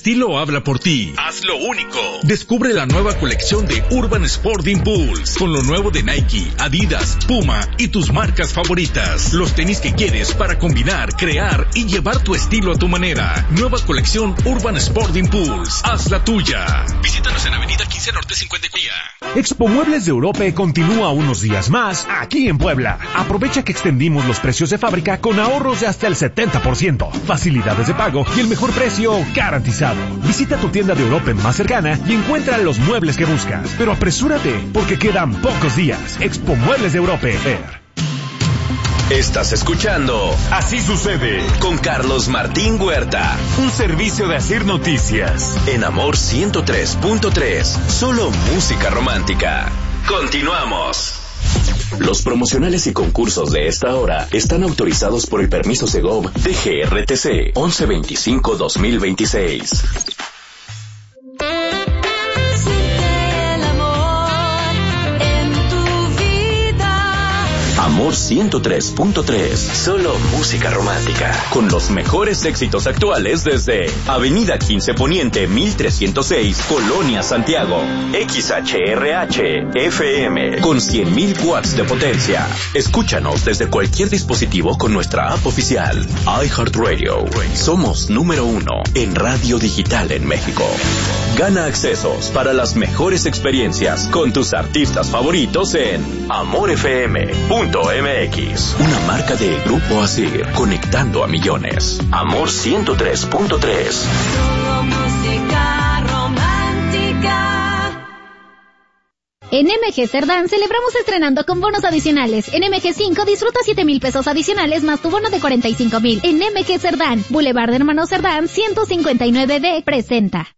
estilo habla por ti. Hazlo único. Descubre la nueva colección de Urban Sport Impulse, con lo nuevo de Nike, Adidas, Puma y tus marcas favoritas. Los tenis que quieres para combinar, crear y llevar tu estilo a tu manera. Nueva colección Urban Sport Impulse. Haz la tuya. Visítanos en Avenida 15 Norte 50. Expo Muebles de Europa continúa unos días más aquí en Puebla. Aprovecha que extendimos los precios de fábrica con ahorros de hasta el 70%, facilidades de pago y el mejor precio garantizado. Visita tu tienda de Europa más cercana y encuentra los muebles que buscas. Pero apresúrate, porque quedan pocos días. Expo Muebles de Europa. Estás escuchando Así Sucede con Carlos Martín Huerta. Un servicio de Asir Noticias. En Amor 103.3. Solo música romántica. Continuamos. Los promocionales y concursos de esta hora están autorizados por el permiso Segov DGRTC 1125-2026. Amor 103.3, solo música romántica, con los mejores éxitos actuales desde Avenida 15 Poniente 1306, Colonia Santiago. XHRH FM, con 100,000 watts de potencia. Escúchanos desde cualquier dispositivo con nuestra app oficial, iHeartRadio. Somos número 1 en radio digital en México. Gana accesos para las mejores experiencias con tus artistas favoritos en amorfm.mx, una marca de Grupo Asir, conectando a millones. Amor 103.3. Solo música romántica. En MG Cerdán celebramos estrenando con bonos adicionales. En MG5 disfruta 7,000 pesos adicionales más tu bono de 45,000. En MG Cerdán, Boulevard de Hermanos Cerdán 159D presenta.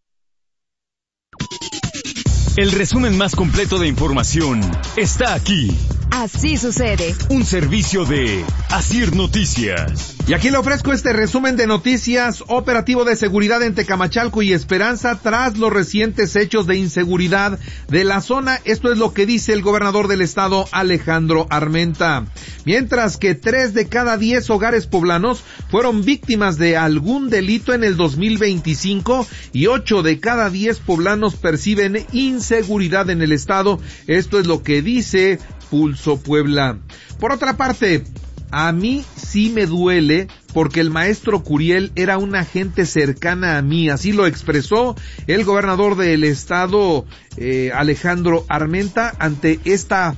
El resumen más completo de información está aquí. Así sucede. Un servicio de Asir Noticias. Y aquí le ofrezco este resumen de noticias. Operativo de seguridad en Tecamachalco y Esperanza tras los recientes hechos de inseguridad de la zona. Esto es lo que dice el gobernador del estado, Alejandro Armenta. Mientras que 3 de cada 10 hogares poblanos fueron víctimas de algún delito en el 2025 y 8 de cada 10 poblanos perciben inseguridad en el estado. Esto es lo que dice Pulso Puebla. Por otra parte, a mí sí me duele porque el maestro Curiel era una gente cercana a mí, así lo expresó el gobernador del estado, Alejandro Armenta, ante esta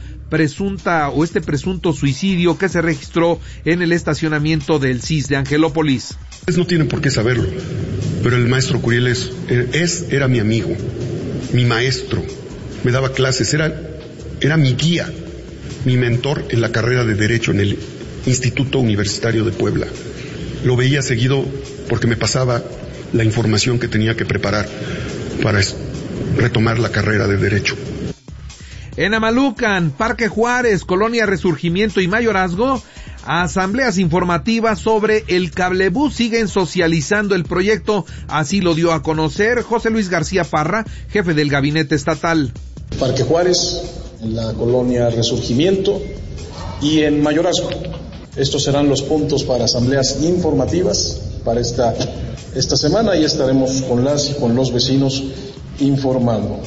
este presunto suicidio que se registró en el estacionamiento del CIS de Angelópolis. No tienen por qué saberlo, pero el maestro Curiel era mi amigo, mi maestro, me daba clases, era mi guía, mi mentor en la carrera de Derecho en el Instituto Universitario de Puebla. Lo veía seguido porque me pasaba la información que tenía que preparar para retomar la carrera de Derecho. En Amalucan, Parque Juárez, Colonia Resurgimiento y Mayorazgo, asambleas informativas sobre el cablebús siguen socializando el proyecto, así lo dio a conocer José Luis García Parra, jefe del gabinete estatal. Parque Juárez, en la Colonia Resurgimiento y en Mayorazgo. Estos serán los puntos para asambleas informativas para esta semana y estaremos con las y con los vecinos informando.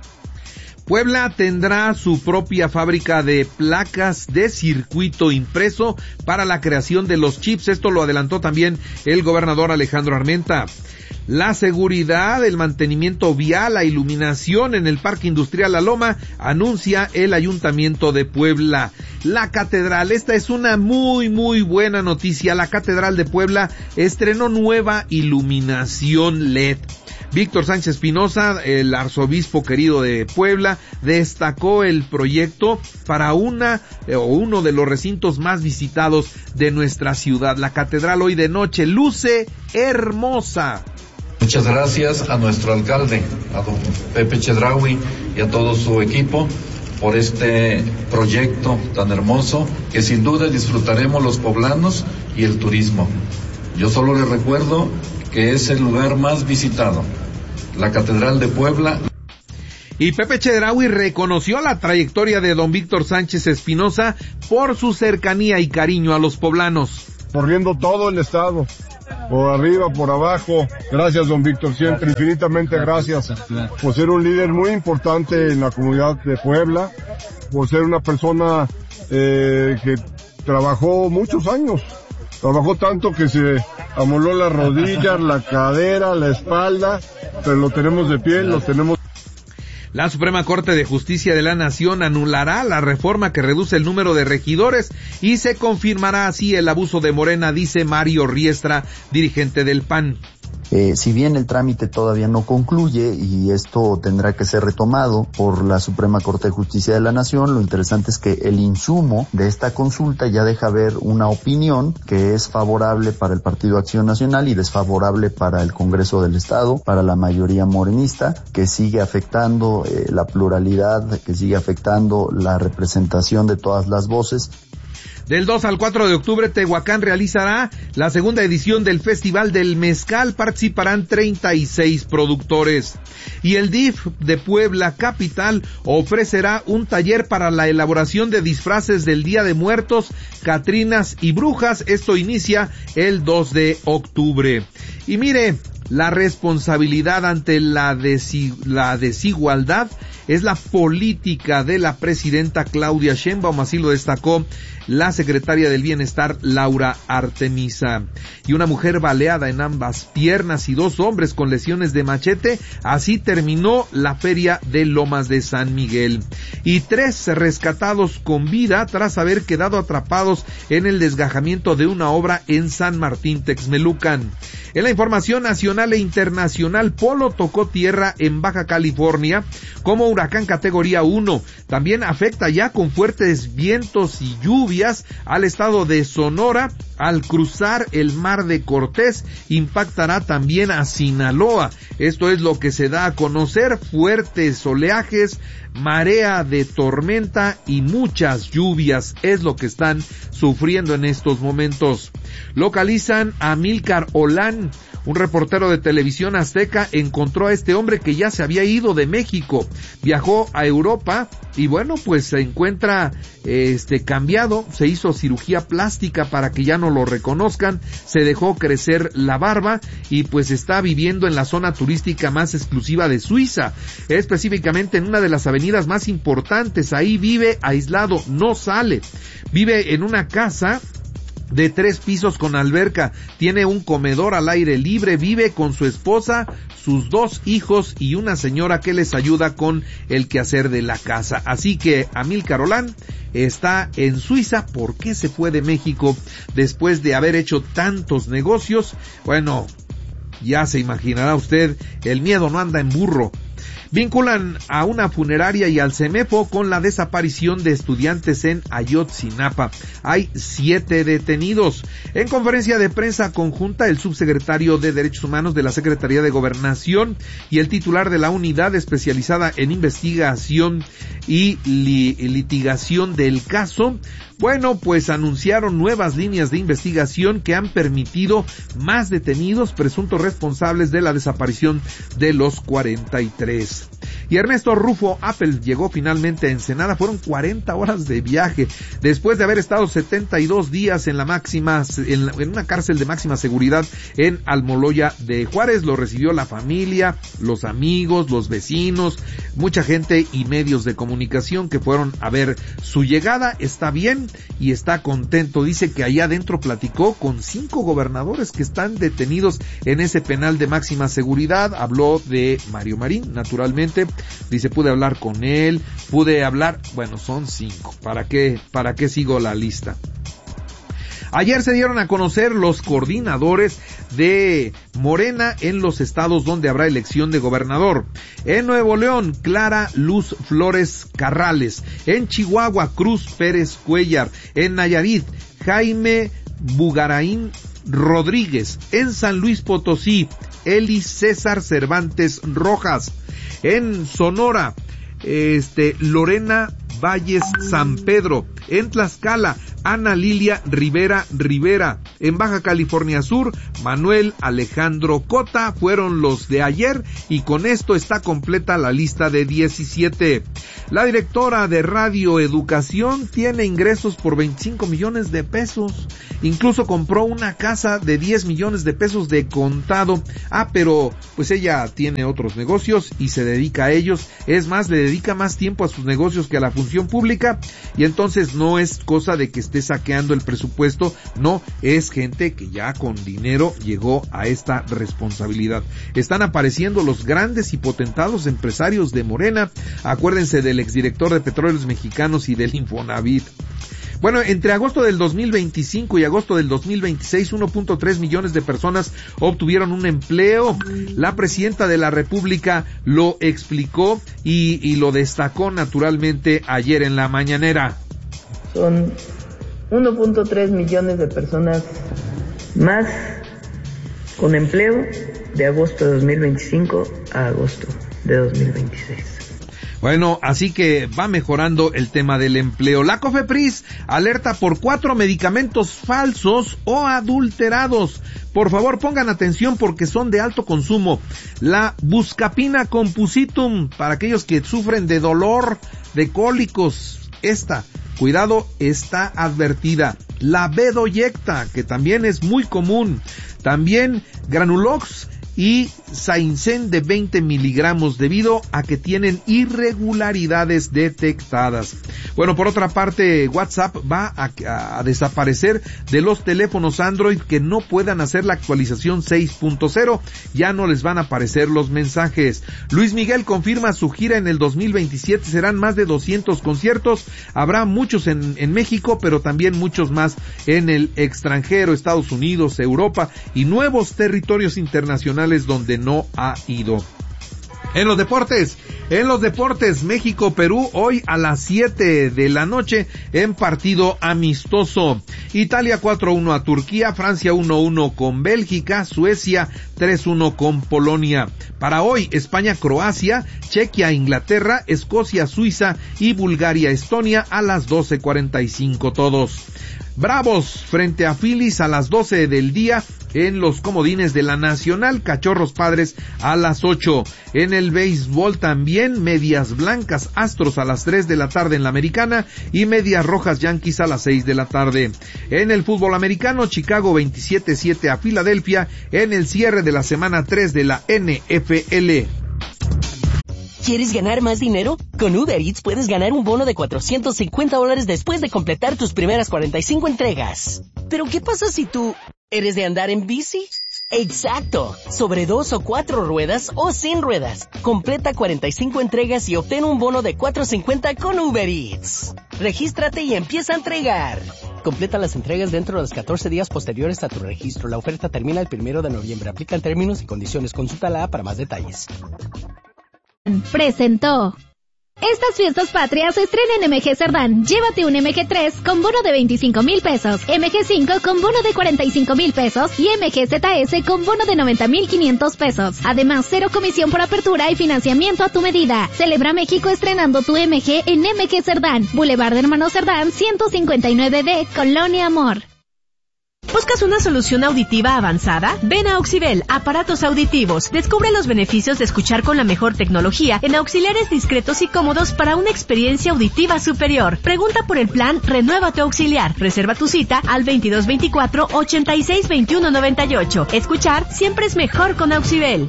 Puebla tendrá su propia fábrica de placas de circuito impreso para la creación de los chips. Esto lo adelantó también el gobernador Alejandro Armenta. La seguridad, el mantenimiento vial, la iluminación en el Parque Industrial La Loma, anuncia el Ayuntamiento de Puebla. La Catedral, esta es una muy buena noticia. La Catedral de Puebla estrenó nueva iluminación LED. Víctor Sánchez Espinosa, el arzobispo querido de Puebla, destacó el proyecto para uno de los recintos más visitados de nuestra ciudad. La catedral hoy de noche luce hermosa. Muchas gracias a nuestro alcalde, a don Pepe Chedraui y a todo su equipo por este proyecto tan hermoso que sin duda disfrutaremos los poblanos y el turismo. Yo solo les recuerdo que es el lugar más visitado, la Catedral de Puebla. Y Pepe Chedraui reconoció la trayectoria de don Víctor Sánchez Espinosa por su cercanía y cariño a los poblanos. Corriendo todo el estado, por arriba, por abajo. Gracias, don Víctor, siempre infinitamente gracias por ser un líder muy importante en la comunidad de Puebla, por ser una persona que trabajó muchos años. Trabajó tanto que se amoló las rodillas, la cadera, la espalda, pero lo tenemos de pie, lo tenemos. La Suprema Corte de Justicia de la Nación anulará la reforma que reduce el número de regidores y se confirmará así el abuso de Morena, dice Mario Riestra, dirigente del PAN. Si bien el trámite todavía no concluye y esto tendrá que ser retomado por la Suprema Corte de Justicia de la Nación, lo interesante es que el insumo de esta consulta ya deja ver una opinión que es favorable para el Partido Acción Nacional y desfavorable para el Congreso del Estado, para la mayoría morenista, que sigue afectando la pluralidad, que sigue afectando la representación de todas las voces. Del 2 al 4 de octubre, Tehuacán realizará la segunda edición del Festival del Mezcal. Participarán 36 productores. Y el DIF de Puebla Capital ofrecerá un taller para la elaboración de disfraces del Día de Muertos, Catrinas y Brujas. Esto inicia el 2 de octubre. Y mire, la responsabilidad ante la desigualdad es la política de la presidenta Claudia Sheinbaum, así lo destacó la secretaria del Bienestar, Laura Artemisa. Y una mujer baleada en ambas piernas y 2 hombres con lesiones de machete, así terminó la feria de Lomas de San Miguel. Y 3 rescatados con vida tras haber quedado atrapados en el desgajamiento de una obra en San Martín Texmelucan. En la información nacional e internacional, Polo tocó tierra en Baja California como huracán categoría 1. También afecta ya con fuertes vientos y lluvias al estado de Sonora. Al cruzar el Mar de Cortés, impactará también a Sinaloa. Esto es lo que se da a conocer: fuertes oleajes, marea de tormenta y muchas lluvias es lo que están sufriendo en estos momentos. Localizan a Amílcar Olán. Un reportero de Televisión Azteca encontró a este hombre que ya se había ido de México, viajó a Europa y bueno, pues se encuentra cambiado, se hizo cirugía plástica para que ya no lo reconozcan, se dejó crecer la barba y pues está viviendo en la zona turística más exclusiva de Suiza, específicamente en una de las avenidas más importantes. Ahí vive aislado, no sale, vive en una casa de 3 pisos con alberca, tiene un comedor al aire libre, vive con su esposa, sus 2 hijos y una señora que les ayuda con el quehacer de la casa. Así que Amílcar Olán está en Suiza. ¿Por qué se fue de México después de haber hecho tantos negocios? Bueno, ya se imaginará usted, el miedo no anda en burro. Vinculan a una funeraria y al CEMEFO con la desaparición de estudiantes en Ayotzinapa. Hay 7 detenidos. En conferencia de prensa conjunta, el subsecretario de Derechos Humanos de la Secretaría de Gobernación y el titular de la unidad especializada en investigación y litigación del caso, bueno, pues anunciaron nuevas líneas de investigación que han permitido más detenidos presuntos responsables de la desaparición de los 43. Y Ernesto Rufo Apple llegó finalmente a Ensenada. Fueron 40 horas de viaje después de haber estado 72 días en una cárcel de máxima seguridad en Almoloya de Juárez. Lo recibió la familia, los amigos, los vecinos, mucha gente y medios de comunicación que fueron a ver su llegada. Está bien y está contento. Dice que allá adentro platicó con 5 gobernadores que están detenidos en ese penal de máxima seguridad. Habló de Mario Marín, naturalmente. Dice, pude hablar con él, bueno, son 5. ¿Para qué sigo la lista? Ayer se dieron a conocer los coordinadores de Morena en los estados donde habrá elección de gobernador. En Nuevo León, Clara Luz Flores Carrales. En Chihuahua, Cruz Pérez Cuellar. En Nayarit, Jaime Bugaraín Rodríguez. En San Luis Potosí, Eli César Cervantes Rojas. En Sonora, Lorena Valles San Pedro. En Tlaxcala, Ana Lilia Rivera. En Baja California Sur, Manuel Alejandro Cota fueron los de ayer, y con esto está completa la lista de 17. La directora de Radio Educación tiene ingresos por 25 millones de pesos. Incluso compró una casa de 10 millones de pesos de contado. Pero pues ella tiene otros negocios y se dedica a ellos. Es más, le dedica más tiempo a sus negocios que a la función pública, y entonces no es cosa de que esté saqueando el presupuesto. No, es gente que ya con dinero llegó a esta responsabilidad. Están apareciendo los grandes y potentados empresarios de Morena. Acuérdense del exdirector de Petróleos Mexicanos y del Infonavit. Bueno, entre agosto del 2025 y agosto del 2026, 1.3 millones de personas obtuvieron un empleo. La presidenta de la República lo explicó y lo destacó naturalmente ayer en la mañanera. Son 1.3 millones de personas más con empleo de agosto de 2025 a agosto de 2026. Bueno, así que va mejorando el tema del empleo. La COFEPRIS alerta por 4 medicamentos falsos o adulterados. Por favor, pongan atención porque son de alto consumo. La Buscapina Compusitum, para aquellos que sufren de dolor, de cólicos. Cuidado, está advertida. La Bedoyecta, que también es muy común. También Granulox y Saincen de 20 miligramos debido a que tienen irregularidades detectadas. Bueno, por otra parte, WhatsApp va a desaparecer de los teléfonos Android que no puedan hacer la actualización 6.0. Ya no les van a aparecer los mensajes. Luis Miguel confirma su gira en el 2027. Serán más de 200 conciertos. Habrá muchos en México, pero también muchos más en el extranjero, Estados Unidos, Europa y nuevos territorios internacionales donde no ha ido. En los deportes, México-Perú hoy a las 7 de la noche en partido amistoso. Italia 4-1 a Turquía, Francia 1-1 con Bélgica, Suecia 3-1 con Polonia. Para hoy, España-Croacia, Chequia-Inglaterra, Escocia-Suiza y Bulgaria-Estonia a las 12:45 todos. Bravos frente a Phillies a las 12 del día en los comodines de la Nacional. Cachorros Padres a las 8. En el béisbol también, Medias Blancas Astros a las 3 de la tarde en la Americana y Medias Rojas Yankees a las 6 de la tarde. En el fútbol americano, Chicago 27-7 a Filadelfia en el cierre de la semana 3 de la NFL. ¿Quieres ganar más dinero? Con Uber Eats puedes ganar un bono de $450 después de completar tus primeras 45 entregas. ¿Pero qué pasa si tú eres de andar en bici? ¡Exacto! Sobre 2 o 4 ruedas o sin ruedas. Completa 45 entregas y obtén un bono de $450 con Uber Eats. Regístrate y empieza a entregar. Completa las entregas dentro de los 14 días posteriores a tu registro. La oferta termina el 1 de noviembre. Aplican términos y condiciones. Consulta la app para más detalles. Presentó. Estas fiestas patrias estrena en MG Cerdán. Llévate un MG3 con bono de 25,000 pesos, MG5 con bono de 45,000 pesos y MG ZS con bono de 90,500 pesos. Además, 0 comisión por apertura y financiamiento a tu medida. Celebra México estrenando tu MG en MG Cerdán, Boulevard de Hermano Cerdán, 159D, Colonia Amor. ¿Buscas una solución auditiva avanzada? Ven a Auxibel, aparatos auditivos. Descubre los beneficios de escuchar con la mejor tecnología en auxiliares discretos y cómodos para una experiencia auditiva superior. Pregunta por el plan Renueva tu Auxiliar. Reserva tu cita al 2224-862198. Escuchar siempre es mejor con Auxibel.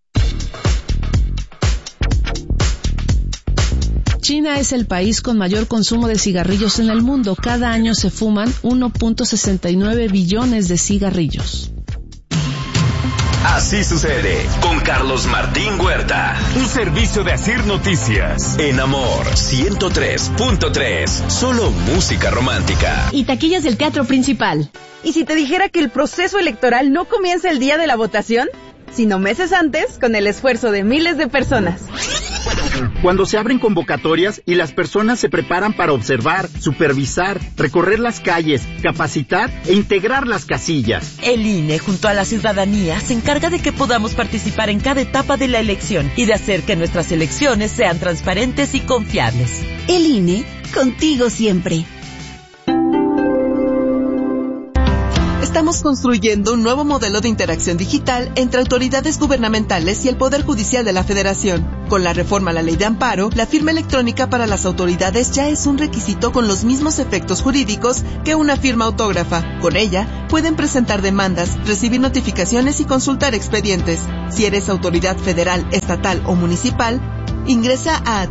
China es el país con mayor consumo de cigarrillos en el mundo. Cada año se fuman 1.69 billones de cigarrillos. Así sucede con Carlos Martín Huerta. Un servicio de Asir Noticias. En Amor 103.3. Solo música romántica. Y taquillas del Teatro Principal. ¿Y si te dijera que el proceso electoral no comienza el día de la votación, sino meses antes, con el esfuerzo de miles de personas? Cuando se abren convocatorias y las personas se preparan para observar, supervisar, recorrer las calles, capacitar e integrar las casillas. El INE, junto a la ciudadanía, se encarga de que podamos participar en cada etapa de la elección y de hacer que nuestras elecciones sean transparentes y confiables. El INE contigo siempre. Estamos construyendo un nuevo modelo de interacción digital entre autoridades gubernamentales y el Poder Judicial de la Federación. Con la reforma a la Ley de Amparo, la firma electrónica para las autoridades ya es un requisito con los mismos efectos jurídicos que una firma autógrafa. Con ella, pueden presentar demandas, recibir notificaciones y consultar expedientes. Si eres autoridad federal, estatal o municipal, ingresa a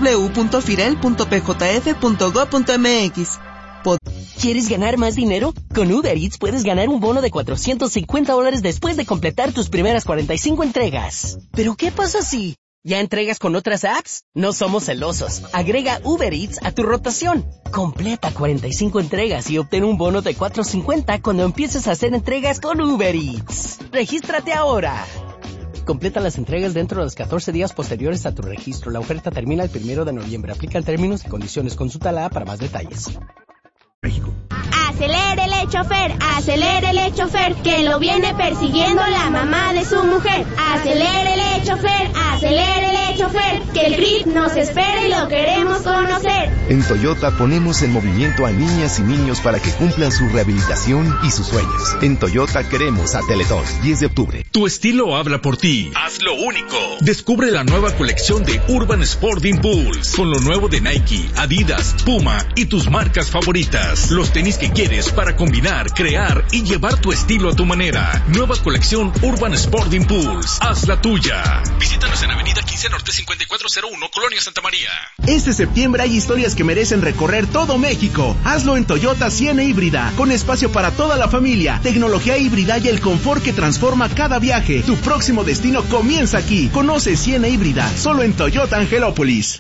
www.firel.pjf.gov.mx. ¿Quieres ganar más dinero? Con Uber Eats puedes ganar un bono de $450 después de completar tus primeras 45 entregas. ¿Pero qué pasa si ya entregas con otras apps? No somos celosos. Agrega Uber Eats a tu rotación. Completa 45 entregas y obtén un bono de $450 cuando empieces a hacer entregas con Uber Eats. ¡Regístrate ahora! Completa las entregas dentro de los 14 días posteriores a tu registro. La oferta termina el 1 de noviembre. Aplican términos y condiciones. Consulta la app para más detalles. México. Acelérele, chofer, que lo viene persiguiendo la mamá de su mujer. Acelérele, chofer, que el grip nos espera y lo queremos conocer. En Toyota ponemos en movimiento a niñas y niños para que cumplan su rehabilitación y sus sueños. En Toyota queremos a Teletón, 10 de octubre. Tu estilo habla por ti. Hazlo único. Descubre la nueva colección de Urban Sport Impulse, con lo nuevo de Nike, Adidas, Puma y tus marcas favoritas. Los tenis que quieres para combinar, crear y llevar tu estilo a tu manera. Nueva colección Urban Sport Impulse. Haz la tuya. Visítanos en Avenida 15 Norte 5401, Colonia Santa María. Este septiembre hay historias que merecen recorrer todo México. Hazlo en Toyota Siena Híbrida, con espacio para toda la familia, tecnología híbrida y el confort que transforma cada viaje. Tu próximo destino comienza aquí. Conoce Siena Híbrida, solo en Toyota Angelópolis.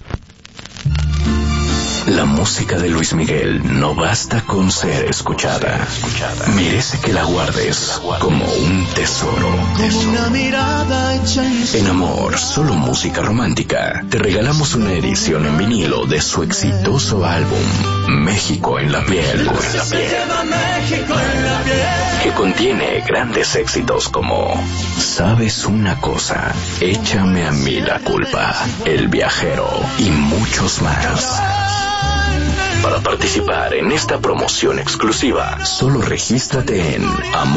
La música de Luis Miguel no basta con ser escuchada. Merece que la guardes como un tesoro. En Amor, solo música romántica, te regalamos una edición en vinilo de su exitoso álbum México en la piel, que contiene grandes éxitos como Sabes una cosa, Échame a mí la culpa, El viajero y muchos más. Para participar en esta promoción exclusiva, solo regístrate en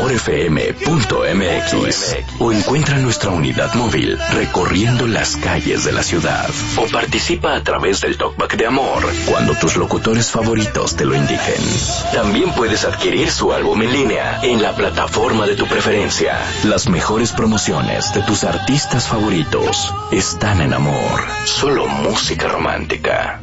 amorfm.mx o encuentra nuestra unidad móvil recorriendo las calles de la ciudad, o participa a través del Talkback de Amor cuando tus locutores favoritos te lo indiquen. También puedes adquirir su álbum en línea en la plataforma de tu preferencia. Las mejores promociones de tus artistas favoritos están en Amor, solo música romántica.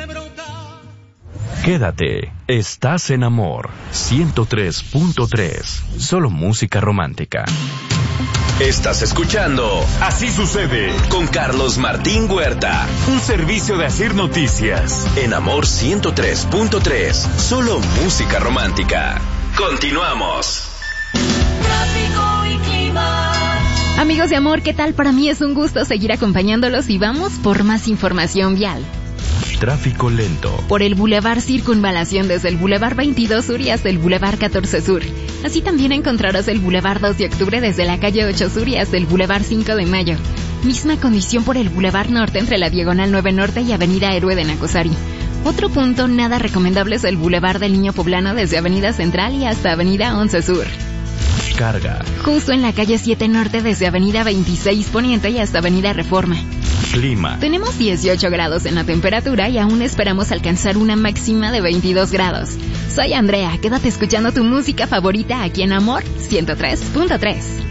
Quédate, estás en Amor 103.3, solo música romántica. Estás escuchando Así sucede con Carlos Martín Huerta, un servicio de Asir Noticias. En Amor 103.3, solo música romántica. Continuamos. Tráfico y clima. Amigos de Amor, ¿qué tal? Para mí es un gusto seguir acompañándolos y vamos por más información vial. Tráfico lento. Por el Boulevard Circunvalación desde el Boulevard 22 Sur y hasta el Boulevard 14 Sur. Así también encontrarás el Boulevard 2 de Octubre desde la calle 8 Sur y hasta el Boulevard 5 de Mayo. Misma condición por el Boulevard Norte entre la Diagonal 9 Norte y Avenida Héroe de Nacosari. Otro punto nada recomendable es el Boulevard del Niño Poblano desde Avenida Central y hasta Avenida 11 Sur. Carga. Justo en la calle 7 Norte desde Avenida 26 Poniente y hasta Avenida Reforma. Clima. Tenemos 18 grados en la temperatura y aún esperamos alcanzar una máxima de 22 grados. Soy Andrea, quédate escuchando tu música favorita aquí en Amor 103.3.